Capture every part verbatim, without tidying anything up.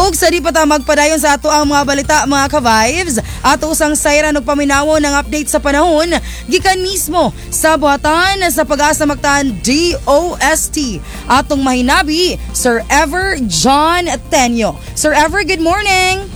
Og sa di pa ta magpadayon sa ato ang mga balita mga ka-vibes, ato usang sayran og paminawo ng update sa panahon gikan mismo sa buhatan sa Pag-asa Mactan D O S T. Atong mahinabi, Sir Ever John Tenyo. Sir Ever, good morning.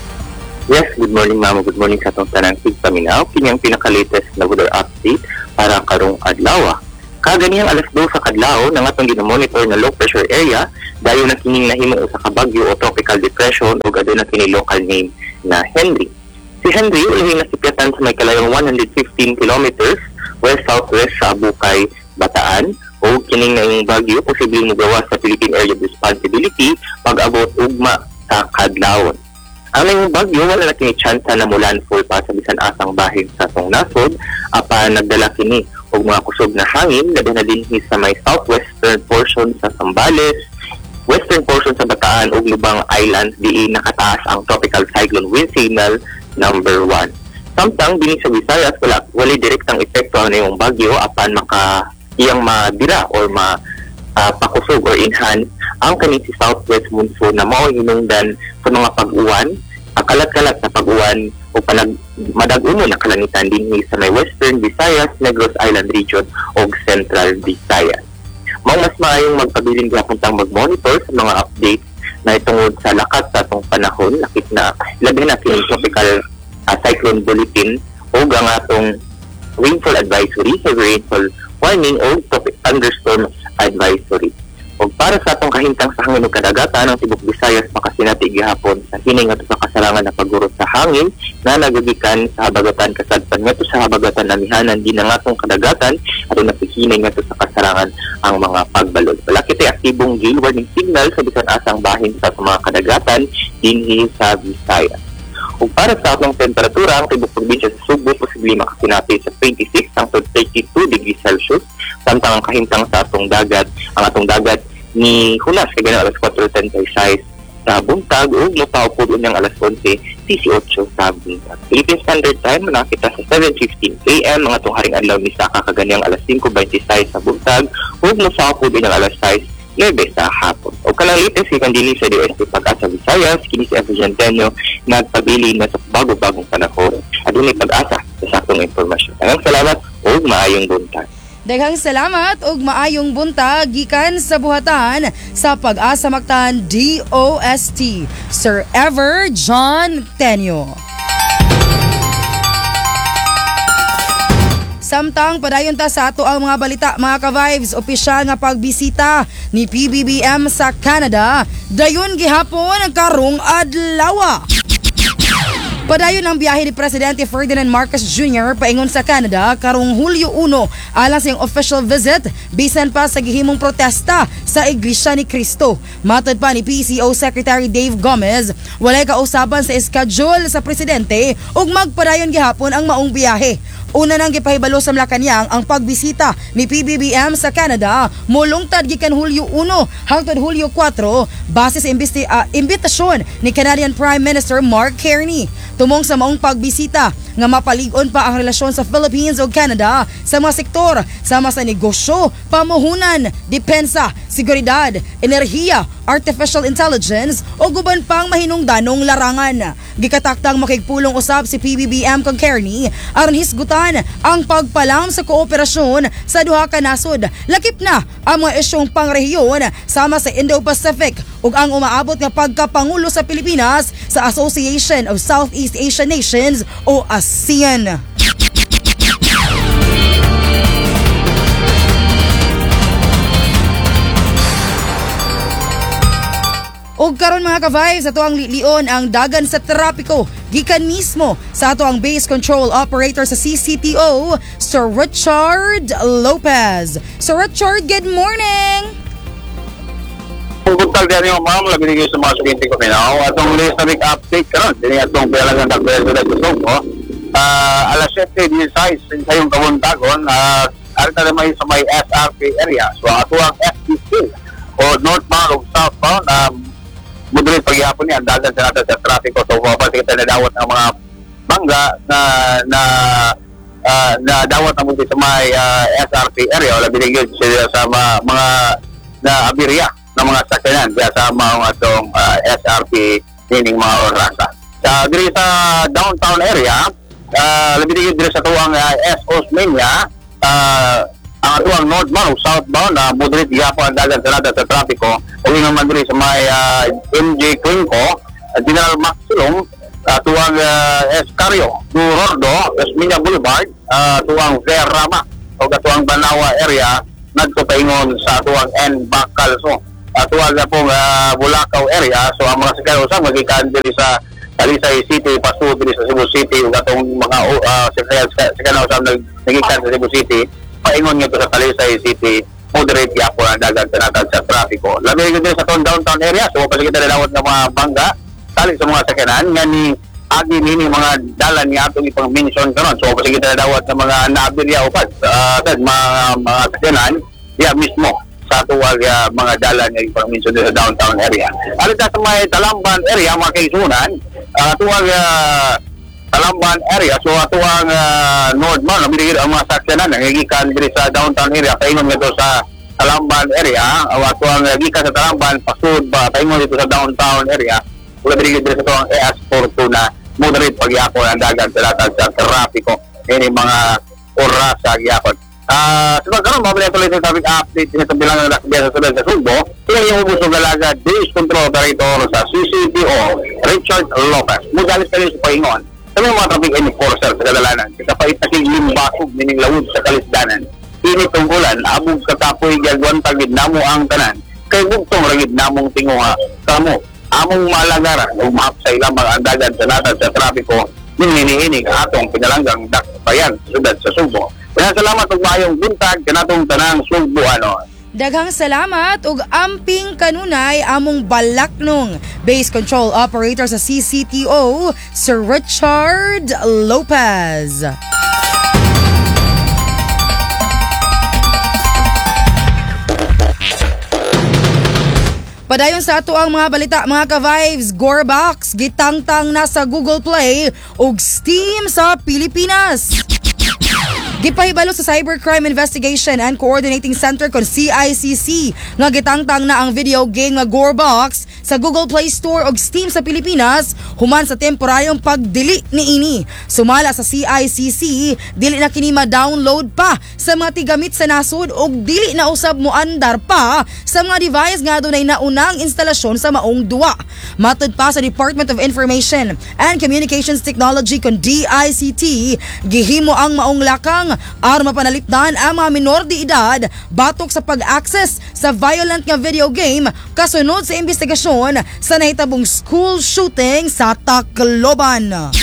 Yes, good morning ma'am. Good morning sa atong tanang tigpaminaw. Kini ang pinaka-latest na weather update para karong adlaw. Kaganiyang alas dos sa kadlaw nang atong gina-monitor na low pressure area dayon na kining nahimo sa kabagyo o tropical depression o adto na kini local name na Henry. Si Henry ulahi nasipyatan sa may kalayong one hundred fifteen kilometers west-southwest sa Abukay, Bataan o kining na yung bagyo posibleng magawa sa Philippine Area of Responsibility pag-abot ugma sa kadlawon. Ang nang bagyo wala na kini tsansa na mulandfall pa sa bisan asang bahin sa tong nasod apan nagdala kini og mga kusog na hangin labi na dinhi sa may southwestern portion sa Zambales, western portion sa Bataan ug Lubang Islands diin nakataas ang tropical cyclone wind signal number one. Samtang dinhi sa Visayas wala wala direktang epekto ang nayong bagyo apan maka iyang madira or ma uh, pakusog or enhance ang kaning si southwest monsoon na mao hinungdan sa mga pag-uwan, kalat-kalat na pag-uwan o panag madag-uno na kalangitan dinhi sa may Western Visayas, Negros Island region o Central Visayas. Mao mas maayong magpabiling gyapon tang mag-monitor sa mga updates na itungod sa lakat sa atong panahon, lakit na labi na kini tropical uh, cyclone bulletin o ang atong rainfall advisory, heavy rainfall warning o thunderstorm advisory. O para sa atong kahintang sa hangin ug kadagatan ng tibok Visayas makasinati gihapon sa hining ato sa kasarangan na pagurot sa hangin na nagagikan sa habagatan kasadpan ngadto sa habagatan namihanan din ang atong kadagatan aron napihinay ngadto sa kasarangan ang mga pagbalod. Wala kitay aktibong gale warning signal sa bisan asang bahin sa mga kadagatan dinhi sa Visayas. Ug para sa atong temperatura ang tibok probinsya sa Subo posible makasinati sa twenty-six hangtod thirty-two degrees Celsius samtang ang kahintang sa atong dagat ang atong dagat ni hulas kay ganang alas four thirty-six sa buntag ug mopawpod unyang alas eleven eighteen sa buntag. Philippine Standard Time nakita sa seven fifteen a m ang atong haring adlaw ni sa kaganyang alas five twenty-six sa buntag ug mopawpod unyang alas six nueve sa hapon. O kanang latest ikan dinhi sa D O S T Pag-asa Visayas kini si Ever John Tenyo nagpabili na sa bago-bagong panahon adunay pag-asa sa atong impormasyon. Ang salamat ug maayong buntag. Daghang salamat ug maayong buntag gikan sa buhatan sa Pag-asa Mactan D O S T, Sir Ever John Tenyo. Samtang padayon ta sa ato ang mga balita mga ka-vibes, opisyal nga pagbisita ni P B B M sa Canada dayon gihapon karong adlaw. Padayon ang biyahe ni Presidente Ferdinand Marcos Junior paingon sa Canada karong Hulyo one alang sa iyang official visit bisan pa sa gihimong protesta sa Iglesia ni Cristo. Matod pa ni P C O Secretary Dave Gomez, walay kausaban sa schedule sa presidente ug magpadayon gihapon ang maong biyahe. Una nang gipahibalo sa Malacañang ang pagbisita ni P B B M sa Canada molungtad gikan Hulyo one hangtod Hulyo four base sa imbesti, uh, imbitasyon ni Canadian Prime Minister Mark Carney. Tumong sa maong pagbisita nga mapalig-on pa ang relasyon sa Philippines ug Canada sa mga sektor sama sa negosyo, pamuhunan, depensa, seguridad, enerhiya, artificial intelligence o guban pang mahinungdanong larangan. Gikataktang makigpulong usab si P B B M kag Carney aron hisgutan ang pagpalam sa kooperasyon sa duha ka nasod. Lakip na ang mga isyong pangrehiyon sama sa Indo-Pacific ug ang umaabot nga pagkapangulo sa Pilipinas sa Association of Southeast Asian Nations o ASEAN. Og karon mga ka-vibes, ato ang lion ang dagan sa trapiko gikan mismo sa ato ang base control operator sa C C T O, Sir Richard Lopez. Sir Richard, good morning! Good morning din yung ma'am, labi kayo sa mga suginti ko minaw. Atong listening update karon din atong biyalang ng Tagbeso na kusog mo. Uh, alas seven size sa yung kabuntagon, uh, arita na may sa may S R P area. So ato ang F D C o northbound o southbound, um, Mudulid paghihapon niya, ang dagan sa natin sa traffic o so mapapasig kita na dawat ng mga bangga na na uh, na dawat ng muli sa may uh, S R P area wala binigyan sila sa mga, mga na abirya ng mga sakyanan kaya sa mga itong uh, S R P nining mga orasa. Uh, diri sa downtown area, uh, labi diri diri sa tuwang uh, S Osmeña, uh, ang atuang northbound o southbound na uh, moderate gihapon ang dagan sa nada sa trapiko o naman diri sa may uh, M J Quinco, uh, General Maxilong, uh, tuwang uh, Escario, Durordo, Osmeña Boulevard, uh, tuwang Verrama o katuwang Banawa area nagtupaingon sa tuwang N. Bacalso. Uh, tuwag na pong uh, Bulacau area, so ang mga sakyan usang magikan diri sa Talisay City, paso diri sa Cebu City, ug atong mga uh, sakyan sakyan usang nagikan sa Cebu City, paingon nga sa Talisay City, moderate gyapon ang dagat sa natag sa trapiko. Labi gyud sa downtown area, so pasigit na lawat ng mga bangga tali sa mga sakyanan nga ni agi nini mga dalan ni atong ipang-mention karon. So pasigit na lawat ng mga naabilya upad uh, mga mga sakyanan diya mismo sa tuwag uh, mga dalan nga ipang-mention sa downtown area. Alit sa may Talamban area, mga kaisunan, uh, tuwag uh, Talamban area, so atuang uh, Northman, nabiligid ang mga sakyanan nangigikan diri sa downtown area, paingon nga sa Talamban area, o atuang uh, gikan sa Talamban, pasud ba, paingon dito sa downtown area, nabiligid diri sa tuwang E S Fortuna, moderate pagyapon ang dagat sa latag sa trapiko, ini mga oras sa gyapon. Ah, uh, so karon mabili tuloy sa traffic update sa bilang ng lakbiya sa sulod sa Sugbo. Kaya yung ubuso galaga Days Control Operator sa C C T O Richard Lopez. Mudalis kayo sa paingon. Sa mga traffic enforcer sa kadalanan, kapait na king limbasog mining lawod sa kalisdanan. Ini tungkulan abog katapoy gagwan tagid namo ang tanan. Kay bugtong ragid namong tinguha kamo among malagaran ug maapsay lamang ang dagat sa natad sa trapiko ning hinihinig atong pinalanggang dakbayan sudad sa Sugbo. Kaya salamat ug maayong buntag kanatong tanang Sugboanon. Daghang salamat ug amping kanunay among balaknong base control operator sa C C T O, Sir Richard Lopez. Padayon sa ato ang mga balita, mga ka-vibes, Gorebox gitangtang na sa Google Play ug Steam sa Pilipinas. Gipahibalo sa Cybercrime Investigation and Coordinating Center kon C I C C nga gitangtang na ang video game nga Gorebox sa Google Play Store ug Steam sa Pilipinas human sa temporaryong pagdili niini. Sumala sa C I C C, dili na kini ma-download pa sa mga tigamit sa nasod ug dili na usab mo andar pa sa mga device nga adunay naunang instalasyon sa maong duwa. Matud pa sa Department of Information and Communications Technology kon D I C T, gihimo ang maong lakang aron mapanalipdan ang mga minor de edad batok sa pag-access sa violent nga video game kasunod sa investigasyon sa nahitabong school shooting sa Tacloban.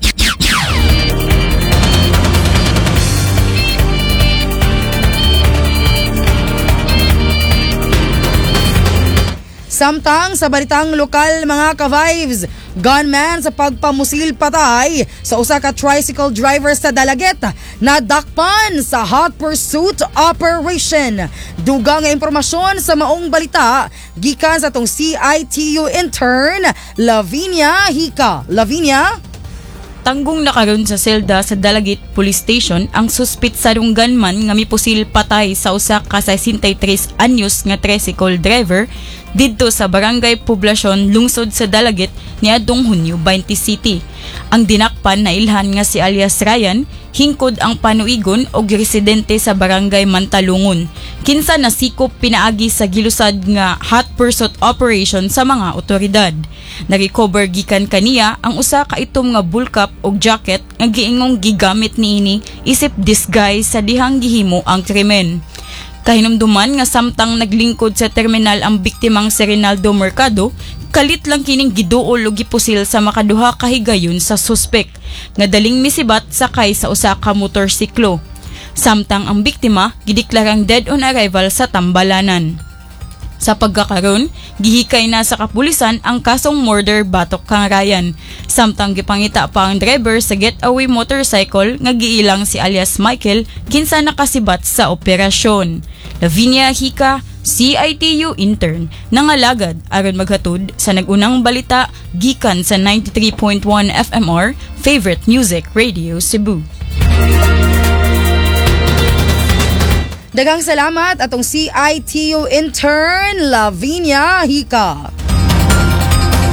Samtang sa balitang lokal, mga ka-vibes, gunman sa pagpamusil patay sa usa ka tricycle driver sa Dalaget na dakpan sa hot pursuit operation. Dugang nga impormasyon sa maong balita gikan sa tong C I T U intern Lavinia Hika. Lavinia? Tanggong nakaroon sa selda sa Dalagit Police Station ang suspitsadong gunman nga mipusil patay sa usa ka sesentaytres anyos nga tricycle driver didto sa Barangay Poblasyon, lungsod sa Dalagit niadtong Hunyo twenty City. Ang dinakpan na ilhan nga si alias Ryan, hingkod ang panuigon og residente sa Barangay Mantalungon. Kinsa nasikop pinaagi sa gilusad nga hot pursuit operation sa mga otoridad. Narecover gikan kaniya ang usa ka itom nga bullcap og jacket nga giingong gigamit niini isip disguise sa dihang gihimo ang krimen. Kahinumduman nga samtang naglingkod sa terminal ang biktimang si Rinaldo Mercado, kalit lang kining giduol og gipusil sa makaduha ka higayon sa suspek nga daling misibat sakay sa usa ka motorsiklo. Samtang ang biktima gideklarang dead on arrival sa Tambalanan. Sa pagkakaroon, gihikay na sa kapulisan ang kasong murder batok kang Ryan. Samtang gipangita pa ang driver sa getaway motorcycle nga giilang si alias Michael kinsa nakasibat sa operasyon. Lavinia Hika, C I T U intern, nangalagad aron maghatod sa nagunang balita gikan sa ninety-three point one F M R Favorite Music Radio Cebu. Daghang salamat atong C I T U intern Lavinia Hika.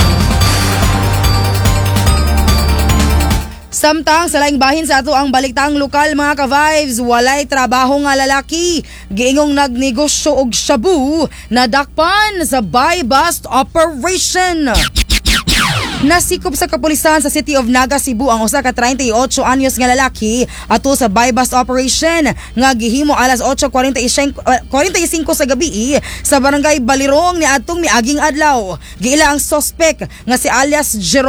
Samtang sa laing bahin sa ato ang baliktang lokal mga ka-vibes, walay trabaho nga lalaki giingong nagnegosyo og shabu nadakpan sa buy bust operation. Nasikop sa kapulisan sa City of Naga, Cebu ang usa ka thirty-eight anyos nga lalaki ato sa buy bust operation nga gihimo alas eight forty-five sa gabi sa barangay Balirong ni adtong miaging adlaw. Giila ang suspect nga si alias Jerome